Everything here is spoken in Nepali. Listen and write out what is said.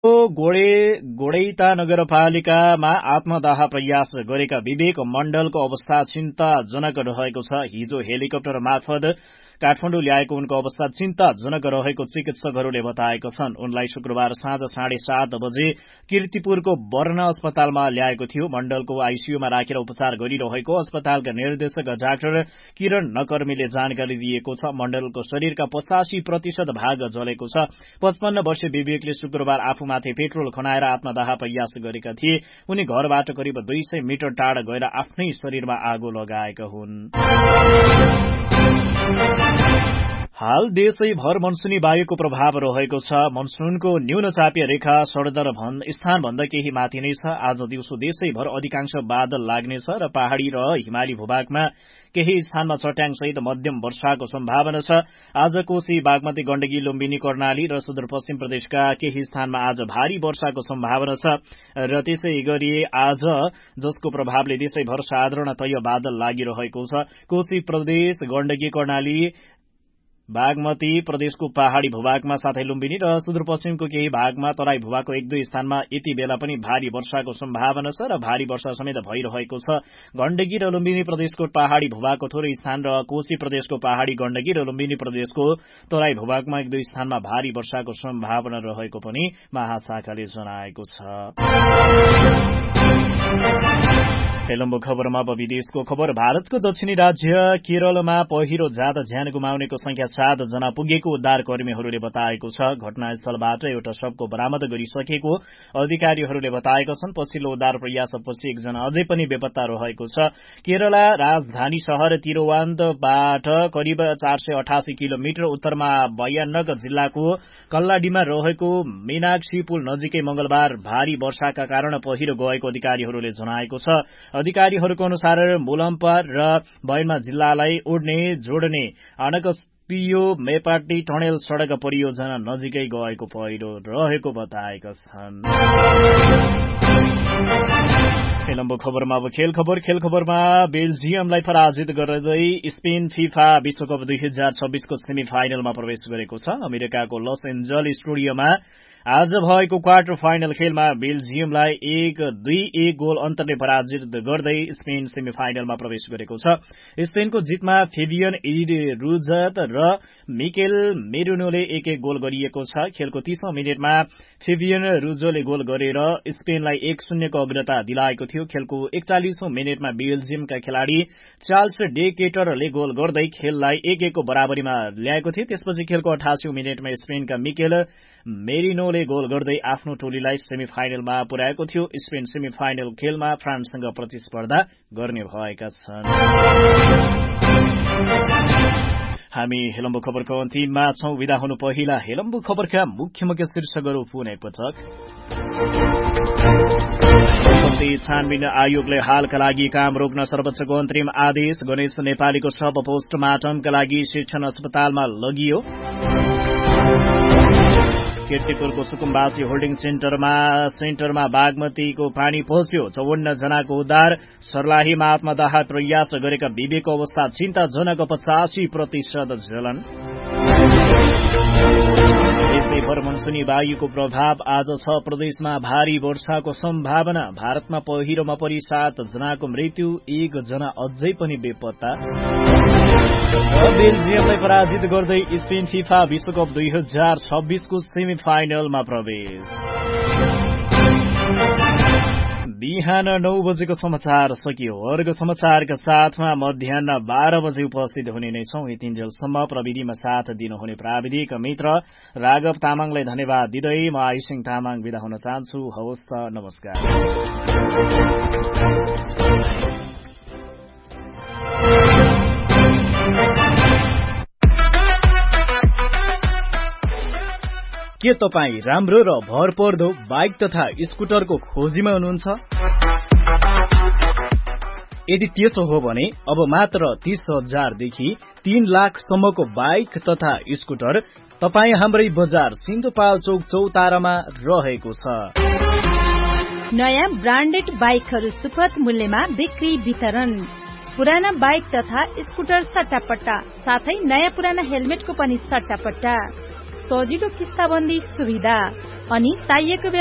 गोडैता नगरपालिकामा आत्मदाह प्रयास गरेका विवेक मण्डलको अवस्था चिन्ताजनक रहेको छ। हिजो हेलिकप्टर मार्फत काठमाडौँ ल्याएको उनको अवस्था चिन्ताजनक रहेको चिकित्सकहरूले बताएका छन्। उनलाई शुक्रबार साँझ 7:30 बजे कीर्तिपुरको वर्ण अस्पतालमा ल्याएको थियो। मण्डलको आईसीयूमा राखेर उपचार गरिरहेको अस्पतालका निर्देशक डाक्टर किरण नकर्मीले जानकारी दिएको छ। मण्डलको शरीरका 85% भाग जलेको छ। 55 वर्षीय विवेकले शुक्रबार आफूमाथि पेट्रोल खनाएर आत्मदाह प्रयास गरेका थिए। उनी घरबाट करिब 200 मिटर टाढा गएर आफ्नै शरीरमा आगो लगाएका हुन्। हाल देशैभर मनसुनी वायुको प्रभाव रहेको छ। मनसुनको न्यून चापीय रेखा सडदर स्थानभन्दा केही माथि नै छ। आज दिउँसो देशैभर अधिकांश बादल लाग्नेछ र पहाड़ी र हिमाली भूभागमा केही स्थानमा चट्याङसहित मध्यम वर्षाको सम्भावना छ। आज कोशी, बागमती, गण्डकी, लुम्बिनी, कर्णाली र सुदूरपश्चिम प्रदेशका केही स्थानमा आज भारी वर्षाको सम्भावना छ र त्यसै गरी आज जसको प्रभावले देशैभर साधारणतया बादल लागिरहेको छ। कोशी प्रदेश, गण्डकी, कर्णाली, बागमती प्रदेशको पहाड़ी भूभागमा साथै लुम्बिनी र सुदूरपश्चिमको केही भागमा तराई भूभागको 1-2 स्थानमा यति बेला पनि भारी वर्षाको सम्भावना छ र भारी वर्षा समेत भइरहेको छ। गण्डकी र लुम्बिनी प्रदेशको पहाड़ी भूभागको थोरै स्थान र कोशी प्रदेशको पहाड़ी, गण्डकी र लुम्बिनी प्रदेशको तराई भूभागमा 1-2 स्थानमा भारी वर्षाको सम्भावना रहेको पनि महाशाखाले जनाएको छ। हेलम्बो खबरमा अब विदेशको खबर। भारतको दक्षिणी राज्य केरलमा पहिरो जाँदा ज्यान गुमाउनेको संख्या 7 जना पुगेको उद्धारकर्मीहरूले बताएको छ। घटनास्थलबाट एउटा शवको बरामद गरिसकेको अधिकारीहरूले बताएका छन्। पछिल्लो उद्धार प्रयासपछि एकजना अझै पनि बेपत्ता रहेको छ। केरला राजधानी शहर तिरुवनन्तबाट करिब 488 किलोमिटर उत्तरमा वयनाड जिल्लाको कल्लाडीमा रहेको मीनाक्षी पुल नजिकै मंगलबार भारी वर्षाका कारण पहिरो गएको अधिकारीहरूले जनाएको छ। अधिकारीहरूको अनुसार मुलम्पा र बयनमा जिल्लालाई जोड्ने अनकपियो मेपाटी टनेल सड़क परियोजना नजिकै गएको पहिरो रहेको बताएका छन्। हेलम्बो खबरमा अब खेल खबरमा बेल्जियमलाई पराजित गर्दै स्पेन फीफा विश्वकप 2026 को सेमी फाइनलमा प्रवेश गरेको छ। अमेरिकाको लस एन्जल्स स्टेडियममा आज भएको क्वार्टर फाइनल खेलमा बेल्जियमलाई 1-2 गोल अन्तरले पराजित गर्दै स्पेन सेमी फाइनलमा प्रवेश गरेको छ। स्पेनको जितमा फेबियन रुजत र मिकेल मेरिनोले 1-1 गोल गरिएको छ। खेलको 30औं मिनेटमा फेबियन रुजोले गोल गरेर स्पेनलाई 1-0 को अग्रता दिलाएको थियो। खेलको 41औं मिनेटमा बेल्जियमका खेलाड़ी चार्ल्स डे केटरले गोल गर्दै खेललाई 1-1 को बराबरीमा ल्याएको थियो। त्यसपछि खेलको 88औं मिनेटमा स्पेनका मिकेल मेरिनोले गोल गर्दै आफ्नो टोलीलाई सेमी फाइनलमा पुर्याएको थियो। स्पेन सेमी फाइनल खेलमा फ्रान्ससँग प्रतिस्पर्धा गर्ने भएका छन्। हामी हेलम्बु खबरको अन्तिममा छौं। विदा हुनु पहिला हेलम्बु खबरका मुख्य शीर्षकहरू पुनः पटक। छानबिन आयोगले हालका लागि काम रोक्न सर्वोच्चको अन्तरिम आदेश। गणेश नेपालीको शव पोस्टमार्टमका लागि शिक्षण अस्पतालमा लगियो। कीर्तिपुरको सुकुम्बासी होल्डिङ सेन्टरमा बागमतीको पानी पस्यो। 54 जनाको उद्धार। सर्लाहीमा आत्मदाह प्रयास गरेका विवेकको अवस्था चिन्ताजनक, 85% जलन। देशैभर मनसुनी वायुको प्रभाव आज 6 प्रदेशमा भारी वर्षाको सम्भावना। भारतमा पहिरोमा परि 7 जनाको मृत्यु, 1 जना अझै पनि बेपत्ता। बेल्जियमलाई पराजित गर्दै स्पेन फीफा विश्वकप 2026 को सेमी फाइनलमा प्रवेश। बिहान 9 बजेको समाचार सकियो। अर्को समाचारका साथमा मध्याह 12 बजे उपस्थित हुने नै छौं। यतिन्जेलसम्म प्रविधिमा साथ दिनुहुने प्राविधिक मित्र राघव तामाङलाई धन्यवाद दिँदै म आइसिङ तामाङ बिदा हुन चाहन्छु। हवस् त, नमस्कार। के तपाईँ राम्रो र भरपर्दो बाइक तथा स्कुटरको खोजीमा हुनुहुन्छ? यदि त्यसो हो भने अब मात्र 30,000 देखि 3 लाख सम्मको बाइक तथा स्कुटर तपाईँ हाम्रै बजार सिन्धुपाल्चोक चौतारामा रहेको छ। नयाँ ब्रान्डेड बाइकहरू सुपथ मूल्यमा बिक्री वितरण। पुराना बाइक तथा स्कुटर सट्टापट्टा, साथै नयाँ पुराना हेलमेटको पनि सट्टापट्टा। सजिलो किस्ताबन्दी सुविधा अनि चाहिएको